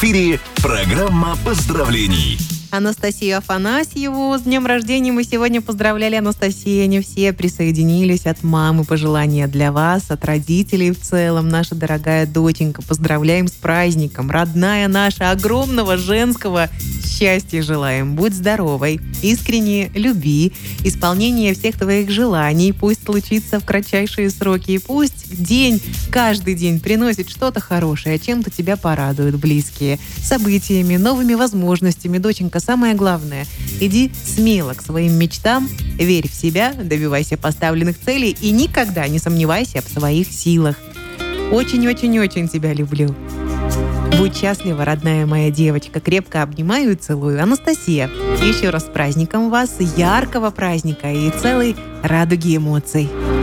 эфире программа поздравлений. Анастасию Афанасьеву с днем рождения мы сегодня поздравляли. Анастасия, не все присоединились. От мамы пожелания для вас, от родителей в целом. Наша дорогая доченька, поздравляем с праздником. Родная наша, огромного женского счастья желаем. Будь здоровой, искренне люби, исполнение всех твоих желаний. Пусть случится в кратчайшие сроки. И пусть каждый день приносит что-то хорошее, чем-то тебя порадуют близкие. Событиями, новыми возможностями. Доченька, самое главное, иди смело к своим мечтам, верь в себя, добивайся поставленных целей и никогда не сомневайся в своих силах. Очень-очень-очень тебя люблю. Будь счастлива, родная моя девочка. Крепко обнимаю и целую. Анастасия, еще раз с праздником вас, яркого праздника и целой радуги эмоций.